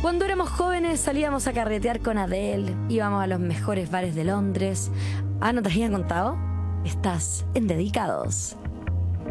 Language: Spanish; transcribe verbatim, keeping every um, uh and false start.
Cuando éramos jóvenes salíamos a carretear con Adele, íbamos a los mejores bares de Londres. Ah, ¿no te había contado? Estás en Dedicados.